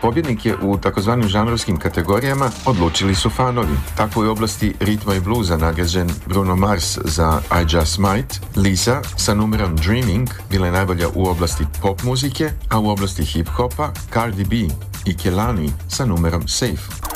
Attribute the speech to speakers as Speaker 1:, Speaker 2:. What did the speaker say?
Speaker 1: Pobjednike u takozvanim žanrovskim kategorijama odlučili su fanovi. Tako u oblasti ritma i bluza nagrađen Bruno Mars za I Just Might, Lisa sa numerom Dreaming bila je najbolja u oblasti pop muzike, a u oblasti hip-hopa Cardi B i Kehlani sa numerom Safe.